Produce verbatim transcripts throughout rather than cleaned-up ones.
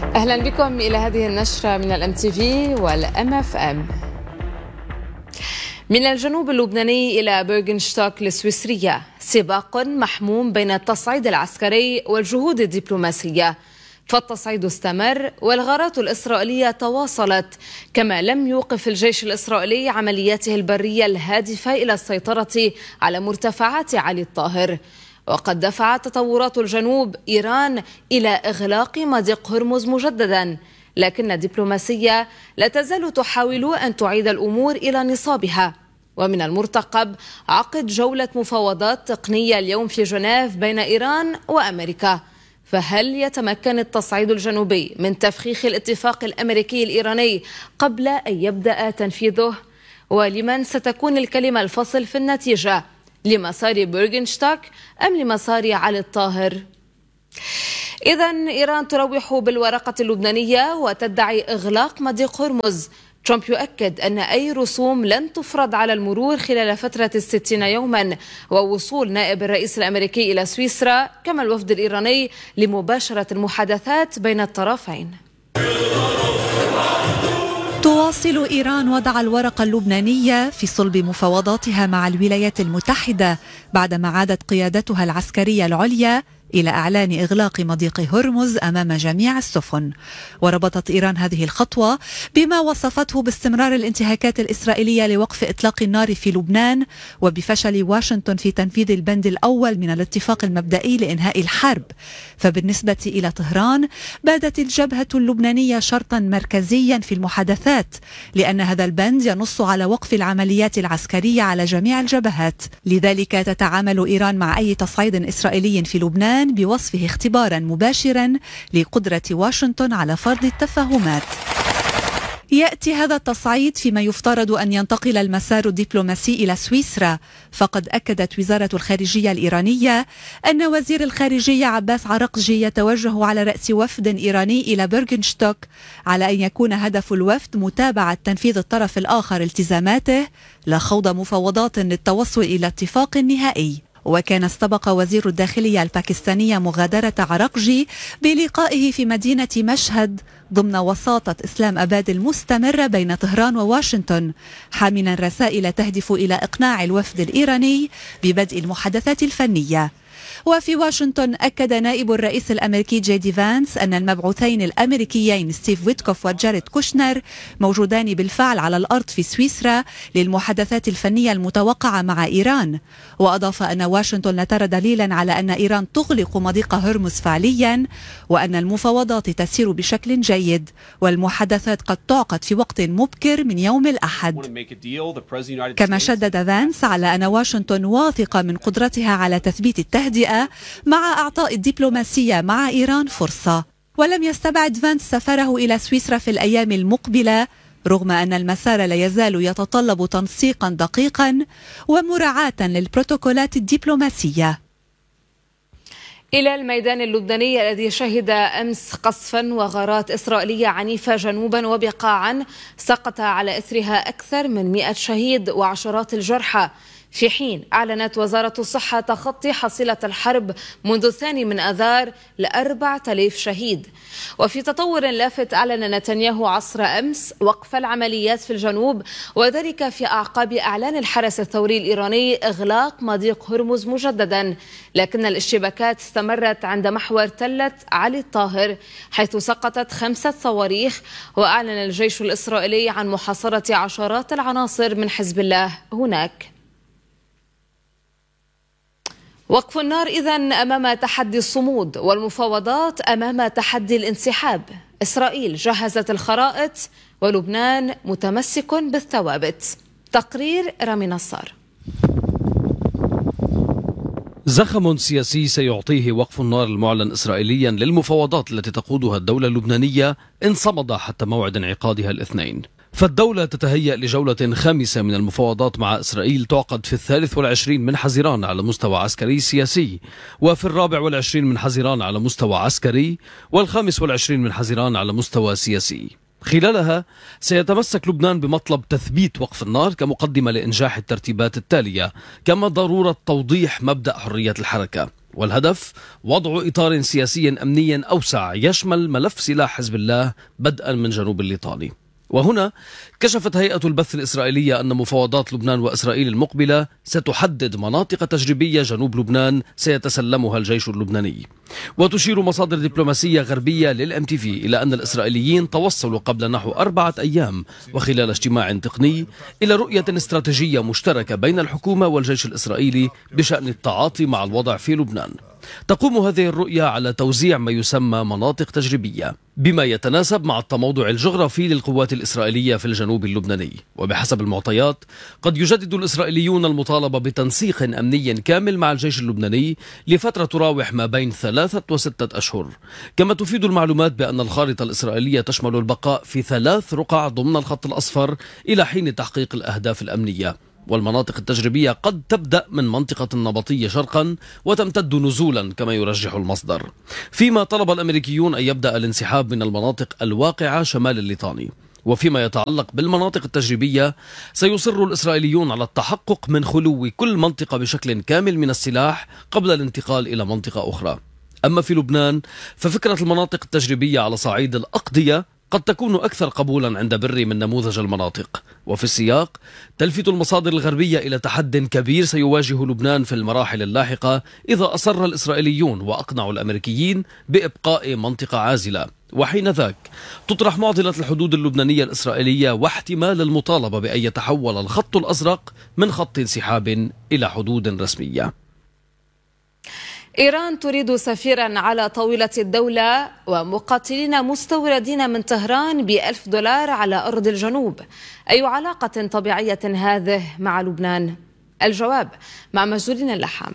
أهلا بكم إلى هذه النشرة من الام تي في والام اف ام. من الجنوب اللبناني إلى بيرغنشتوك السويسرية، سباق محموم بين التصعيد العسكري والجهود الدبلوماسية. فالتصعيد استمر والغارات الإسرائيلية تواصلت، كما لم يوقف الجيش الإسرائيلي عملياته البرية الهادفة إلى السيطرة على مرتفعات علي الطاهر. وقد دفعت تطورات الجنوب إيران إلى إغلاق مضيق هرمز مجددا، لكن الدبلوماسية لا تزال تحاول أن تعيد الأمور إلى نصابها. ومن المرتقب عقد جولة مفاوضات تقنية اليوم في جنيف بين إيران وأمريكا. فهل يتمكن التصعيد الجنوبي من تفخيخ الاتفاق الأمريكي الإيراني قبل أن يبدأ تنفيذه؟ ولمن ستكون الكلمة الفصل في النتيجة؟ لمسار بيرغنشتوك أم لمسار علي الطاهر؟ إذن إيران تروح بالورقة اللبنانية وتدعي إغلاق مضيق هرمز. ترامب يؤكد أن أي رسوم لن تفرض على المرور خلال فترة الستين يوما، ووصول نائب الرئيس الأمريكي إلى سويسرا كما الوفد الإيراني لمباشرة المحادثات بين الطرفين. تواصل إيران وضع الورقة اللبنانية في صلب مفاوضاتها مع الولايات المتحدة بعدما عادت قيادتها العسكرية العليا إلى إعلان إغلاق مضيق هرمز أمام جميع السفن. وربطت إيران هذه الخطوة بما وصفته باستمرار الانتهاكات الإسرائيلية لوقف إطلاق النار في لبنان، وبفشل واشنطن في تنفيذ البند الأول من الاتفاق المبدئي لإنهاء الحرب. فبالنسبة إلى طهران بادت الجبهة اللبنانية شرطا مركزيا في المحادثات، لأن هذا البند ينص على وقف العمليات العسكرية على جميع الجبهات. لذلك تتعامل إيران مع أي تصعيد إسرائيلي في لبنان بوصفه اختبارا مباشرا لقدرة واشنطن على فرض التفاهمات. يأتي هذا التصعيد فيما يفترض أن ينتقل المسار الدبلوماسي إلى سويسرا. فقد أكدت وزارة الخارجية الإيرانية أن وزير الخارجية عباس عرقجي يتوجه على رأس وفد إيراني إلى بيرغنشتوك، على أن يكون هدف الوفد متابعة تنفيذ الطرف الآخر التزاماته، لا خوض مفاوضات للتوصل إلى اتفاق نهائي. وكان استبق وزير الداخلية الباكستانية مغادرة عرقجي بلقائه في مدينة مشهد ضمن وساطة إسلام أباد المستمرة بين طهران وواشنطن، حاملا رسائل تهدف إلى إقناع الوفد الإيراني ببدء المحادثات الفنية. وفي واشنطن أكد نائب الرئيس الأمريكي جي دي فانس أن المبعوثين الأمريكيين ستيف ويتكوف وجاريد كوشنر موجودان بالفعل على الأرض في سويسرا للمحادثات الفنية المتوقعة مع إيران. وأضاف أن واشنطن لا ترى دليلا على أن إيران تغلق مضيق هرمز فعليا، وأن المفاوضات تسير بشكل جيد والمحادثات قد تعقد في وقت مبكر من يوم الأحد. كما شدد فانس على أن واشنطن واثقة من قدرتها على تثبيت التهدئة مع أعطاء الدبلوماسية مع إيران فرصة. ولم يستبعد فانس سفره إلى سويسرا في الأيام المقبلة، رغم أن المسار لا يزال يتطلب تنسيقا دقيقا ومراعاة للبروتوكولات الدبلوماسية. إلى الميدان اللبناني الذي شهد أمس قصفا وغارات إسرائيلية عنيفة جنوبا وبقاعا سقط على إثرها أكثر من مئة شهيد وعشرات الجرحى، في حين أعلنت وزارة الصحة تخطي حصيلة الحرب منذ الثاني من آذار لأربعة آلاف شهيد. وفي تطور لافت أعلن نتنياهو عصر أمس وقف العمليات في الجنوب، وذلك في أعقاب إعلان الحرس الثوري الإيراني إغلاق مضيق هرمز مجددا. لكن الاشتباكات استمرت عند محور تلة علي الطاهر، حيث سقطت خمسة صواريخ، وأعلن الجيش الإسرائيلي عن محاصرة عشرات العناصر من حزب الله هناك. وقف النار إذن أمام تحدي الصمود، والمفاوضات أمام تحدي الانسحاب. إسرائيل جهزت الخرائط ولبنان متمسك بالثوابت. تقرير رامي نصار. زخم سياسي سيعطيه وقف النار المعلن إسرائيليا للمفاوضات التي تقودها الدولة اللبنانية إن صمد حتى موعد انعقادها الاثنين. فالدولة تتهيأ لجولة خامسة من المفاوضات مع إسرائيل تعقد في الثالث والعشرين من حزيران على مستوى عسكري سياسي، وفي الرابع والعشرين من حزيران على مستوى عسكري، والخامس والعشرين من حزيران على مستوى سياسي. خلالها سيتمسك لبنان بمطلب تثبيت وقف النار كمقدمة لإنجاح الترتيبات التالية، كما ضرورة توضيح مبدأ حرية الحركة. والهدف وضع إطار سياسي أمني أوسع يشمل ملف سلاح حزب الله بدءا من جنوب الليطاني. وهنا كشفت هيئة البث الإسرائيلية أن مفاوضات لبنان وإسرائيل المقبلة ستحدد مناطق تجريبية جنوب لبنان سيتسلمها الجيش اللبناني. وتشير مصادر دبلوماسية غربية للإم تي في إلى أن الإسرائيليين توصلوا قبل نحو أربعة أيام وخلال اجتماع تقني إلى رؤية استراتيجية مشتركة بين الحكومة والجيش الإسرائيلي بشأن التعاطي مع الوضع في لبنان. تقوم هذه الرؤية على توزيع ما يسمى مناطق تجريبية بما يتناسب مع التموضع الجغرافي للقوات الإسرائيلية في الجنوب اللبناني. وبحسب المعطيات قد يجدد الإسرائيليون المطالبة بتنسيق أمني كامل مع الجيش اللبناني لفترة تراوح ما بين ثلاثة وستة أشهر. كما تفيد المعلومات بأن الخارطة الإسرائيلية تشمل البقاء في ثلاث رقع ضمن الخط الأصفر إلى حين تحقيق الأهداف الأمنية. والمناطق التجريبية قد تبدأ من منطقة النبطية شرقا وتمتد نزولا كما يرجح المصدر، فيما طلب الأمريكيون أن يبدأ الانسحاب من المناطق الواقعة شمال الليطاني. وفيما يتعلق بالمناطق التجريبية سيصر الإسرائيليون على التحقق من خلو كل منطقة بشكل كامل من السلاح قبل الانتقال إلى منطقة أخرى. أما في لبنان ففكرة المناطق التجريبية على صعيد الأقضية قد تكون أكثر قبولا عند بري من نموذج المناطق. وفي السياق تلفت المصادر الغربية إلى تحد كبير سيواجه لبنان في المراحل اللاحقة إذا أصر الإسرائيليون وأقنعوا الأمريكيين بإبقاء منطقة عازلة، وحين ذاك تطرح معضلة الحدود اللبنانية الإسرائيلية واحتمال المطالبة بأن يتحول الخط الأزرق من خط انسحاب إلى حدود رسمية. إيران تريد سفيرا على طاولة الدولة ومقاتلين مستوردين من طهران بألف دولار على أرض الجنوب. أي علاقة طبيعية هذه مع لبنان؟ الجواب مع مجدولين اللحام.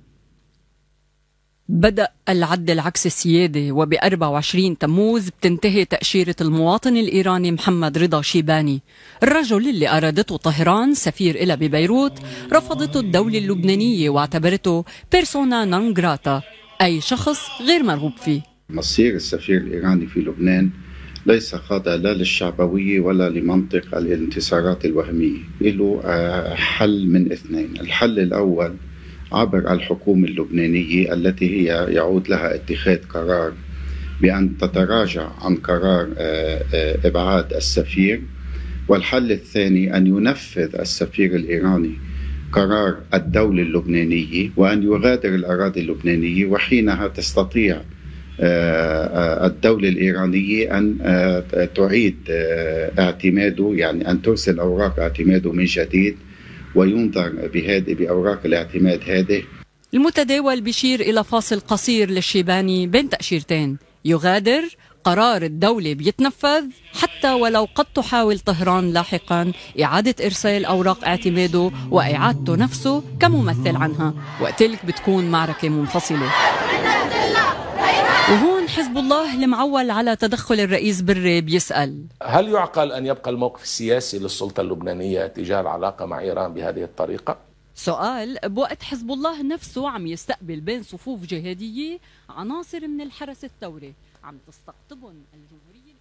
بدأ العد العكس السيادة، وب أربعة وعشرين تموز بتنتهي تأشيرة المواطن الإيراني محمد رضا شيباني. الرجل اللي أرادته طهران سفير إلى ببيروت رفضته الدولة اللبنانية واعتبرته بيرسونا نون جراتا، أي شخص غير مرغوب فيه. مصير السفير الإيراني في لبنان ليس خاضع لا للشعبوية ولا لمنطق الانتصارات الوهمية. له حل من اثنين. الحل الأول عبر الحكومة اللبنانية التي هي يعود لها اتخاذ قرار بأن تتراجع عن قرار إبعاد السفير، والحل الثاني أن ينفذ السفير الإيراني قرار الدولة اللبنانية وأن يغادر الأراضي اللبنانية، وحينها تستطيع الدولة الإيرانية أن تعيد اعتماده، يعني أن ترسل أوراق اعتماده من جديد وينظر بهذه بأوراق الاعتماد هذه. المتداول بيشير إلى فاصل قصير للشيباني بين تأشيرتين: يغادر، قرار الدولة بيتنفذ حتى ولو قد تحاول طهران لاحقا إعادة إرسال أوراق اعتماده وإعادته نفسه كممثل عنها، وقتلك بتكون معركة منفصلة. وهون حزب الله المعول على تدخل الرئيس بري بيسأل: هل يعقل أن يبقى الموقف السياسي للسلطة اللبنانية تجاه العلاقة مع إيران بهذه الطريقة؟ سؤال بوقت حزب الله نفسه عم يستقبل بين صفوف جهادية عناصر من الحرس الثوري عم تستقطبهم الجمهورية.